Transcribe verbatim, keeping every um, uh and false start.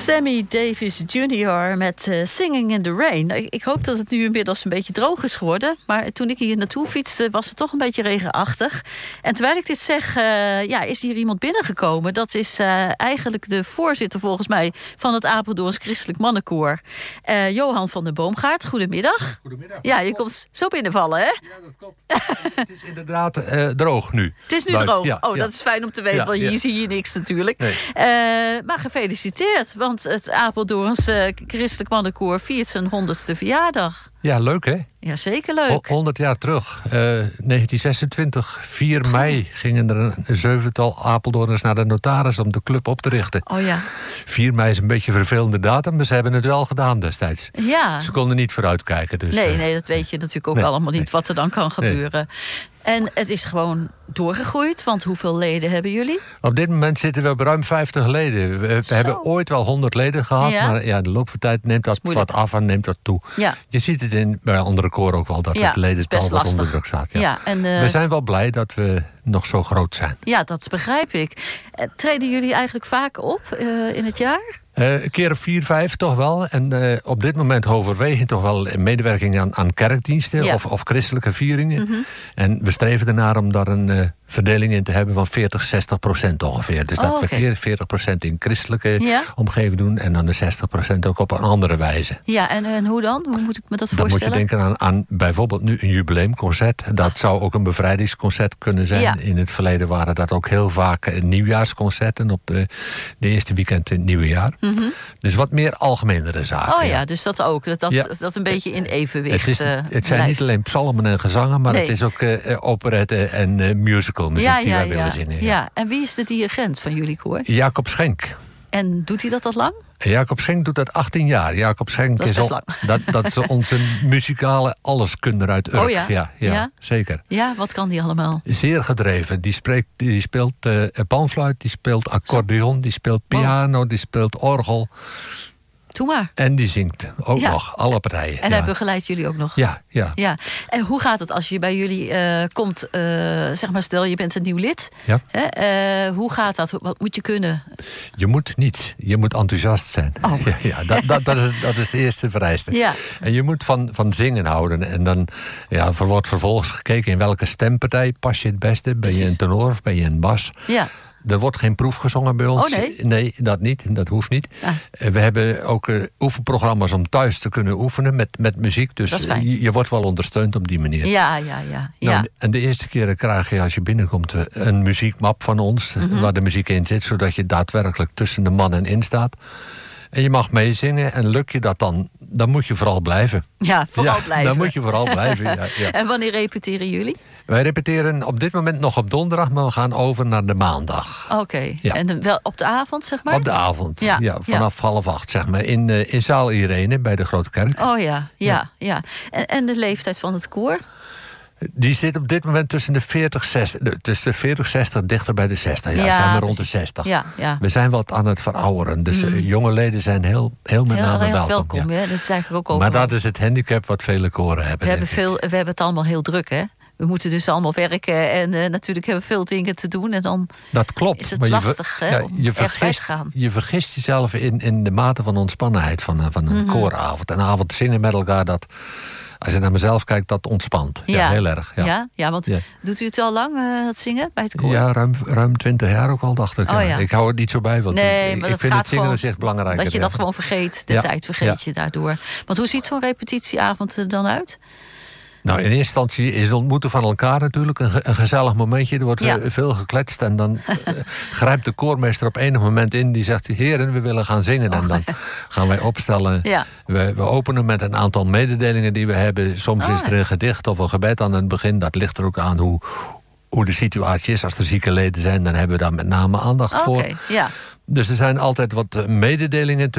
Sammy Davis junior met uh, Singing in the Rain. Ik, ik hoop dat het nu inmiddels een beetje droog is geworden. Maar toen ik hier naartoe fietste, was het toch een beetje regenachtig. En terwijl ik dit zeg, uh, ja, is hier iemand binnengekomen. Dat is uh, eigenlijk de voorzitter volgens mij van het Apeldoorns Christelijk Mannenkoor. Uh, Johan van den Boomgaard, goedemiddag. Goedemiddag. Ja, je komt zo binnenvallen, hè? Ja, dat klopt. Het is inderdaad uh, droog nu. Het is nu Buiten. droog. Ja, oh, ja. dat is fijn om te weten, Ja, want hier ja. zie je niks natuurlijk. Nee. Uh, maar gefeliciteerd, want het Apeldoorns uh, Christelijk Mannenkoor viert zijn honderdste verjaardag. Ja, leuk hè? Ja, zeker leuk. honderd jaar terug. Uh, negentien zesentwintig, vier mei, gingen er een zevental Apeldoorners naar de notaris om de club op te richten. Oh ja. vier mei is een beetje een vervelende datum, maar ze hebben het wel gedaan destijds. Ja. Ze konden niet vooruitkijken. Dus, Nee, uh, nee, dat weet je natuurlijk ook nee, allemaal niet nee. wat er dan kan gebeuren. Nee. En het is gewoon doorgegroeid, want hoeveel leden hebben jullie? Op dit moment zitten we op ruim vijftig leden. We, we hebben ooit wel honderd leden gehad, Ja. maar ja, de loop van tijd neemt dat wat af en neemt dat toe. Ja. Je ziet het in, bij andere koren ook wel, dat Ja, het ledental is best wat onder lastig. druk staat. Ja. Ja, en, uh, we zijn wel blij dat we nog zo groot zijn. Ja, dat begrijp ik. Uh, treden jullie eigenlijk vaak op uh, in het jaar? Uh, een keer of vier, vijf toch wel. En uh, op dit moment overwegen toch wel medewerking aan, aan kerkdiensten Ja. of, of christelijke vieringen. Mm-hmm. En we streven ernaar om daar een uh, verdeling in te hebben van veertig, zestig procent ongeveer. Dus Oh, dat okay. we veertig procent in christelijke Ja. omgeving doen en dan de zestig procent ook op een andere wijze. Ja, en, en hoe dan? Hoe moet ik me dat Dan moet je voorstellen? denken aan, aan bijvoorbeeld nu een jubileumconcert. Dat zou ook een bevrijdingsconcert kunnen zijn. Ja. In het verleden waren dat ook heel vaak uh, nieuwjaarsconcerten op de, de eerste weekend in het nieuwe jaar. Mm-hmm. Dus wat meer algemenere zaken. Oh ja, ja. dus dat ook. Dat, dat, Ja. dat een beetje in evenwicht Het, is, uh, het zijn blijft. niet alleen psalmen en gezangen, maar Nee. het is ook uh, operette en uh, musical muziek ja, die ja, wij ja. willen zingen. Ja. Ja, en wie is de dirigent van jullie koor? Jacob Schenk. En doet hij dat al lang? Jacob Schenk doet dat achttien jaar. Jacob Schenk Dat is best al, dat, dat is onze muzikale alleskunner uit Urk. Oh ja? Ja, ja, Ja? zeker. Ja, wat kan die allemaal? Zeer gedreven. Die, spreekt, die speelt uh, panfluit, die speelt accordeon, die speelt piano, die speelt orgel. Doe maar. En die zingt ook Ja. nog, alle partijen. En ja. hij begeleidt jullie ook nog? Ja, ja. Ja. En hoe gaat het als je bij jullie uh, komt, uh, zeg maar stel je bent een nieuw lid. Ja. Hè? Uh, hoe gaat dat? Wat moet je kunnen? Je moet niets. Je moet enthousiast zijn. Oh. Ja, ja, dat, dat, dat, is, dat is de eerste vereiste. Ja. En je moet van, van zingen houden. En dan ja, er wordt vervolgens gekeken in welke stempartij pas je het beste. Ben je Precies. een tenor of ben je een bas? Ja. Er wordt geen proef gezongen bij ons. Oh, nee? Nee, dat niet. Dat hoeft niet. Ah. We hebben ook uh, oefenprogramma's om thuis te kunnen oefenen met, met muziek. Dus Dat is fijn. je, je wordt wel ondersteund op die manier. Ja, ja, ja. ja. Nou, en de eerste keren krijg je als je binnenkomt een muziekmap van ons. Mm-hmm. Waar de muziek in zit. Zodat je daadwerkelijk tussen de mannen in staat. En je mag meezingen. En lukt je dat dan, dan moet je vooral blijven. Ja, vooral Ja, blijven. Dan moet je vooral blijven, ja, ja. En wanneer repeteren jullie? Wij repeteren op dit moment nog op donderdag. Maar we gaan over naar de maandag. Oké. Okay. Ja. En dan wel op de avond, zeg maar? Op de avond, Ja, ja, vanaf half acht, zeg maar. In, uh, in zaal Irene, bij de Grote Kerk. Oh ja, ja, Ja. ja. En, en de leeftijd van het koor? Die zit op dit moment tussen de veertig, zestig, de- tussen de veertig, zestig, dichter bij de zestig. Ja, Ja, zijn we rond de precies. zestig. Ja, ja. We zijn wat aan het verouderen. Dus uh, jonge leden zijn heel, heel met Heel name erg welkom. welkom. ja. Ja. Dat is eigenlijk ook Maar overal. dat is het handicap wat vele koren hebben. We hebben, denk ik. veel, we hebben het allemaal heel druk, hè? We moeten dus allemaal werken en uh, natuurlijk hebben we veel dingen te doen. En dan Dat klopt. is het maar je ver- lastig, hè, ja, om je ergens bij te vergist, gaan. je vergist jezelf in, in de mate van ontspannenheid van, een- van een Mhm. kooravond. Een avond zingen met elkaar, dat, als je naar mezelf kijkt, dat ontspant. Ja, Ja. heel erg. Ja, Ja, ja, want Ja. doet u het al lang, uh, het zingen bij het koor? Ja, ruim, ruim twintig jaar ook al, dacht ik. Oh, ja. ja. Ik hou het niet zo bij, want Nee, ik, maar ik dat vind gaat het zingen gewoon echt belangrijk. Dat je dat gewoon vergeet, de Ja. tijd vergeet Ja. je daardoor. Want hoe ziet zo'n repetitieavond er dan uit? Nou, in eerste instantie is het ontmoeten van elkaar natuurlijk een, ge- een gezellig momentje. Er wordt Ja. eh, veel gekletst en dan eh, grijpt de koormeester op enig moment in. Die zegt, heren, we willen gaan zingen. En dan gaan wij opstellen. Ja. We, we openen met een aantal mededelingen die we hebben. Soms Oh, is er een gedicht of een gebed aan het begin. Dat ligt er ook aan hoe, hoe de situatie is. Als er zieke leden zijn, dan hebben we daar met name aandacht Oké, voor. ja. Dus er zijn altijd wat eh, mededelingen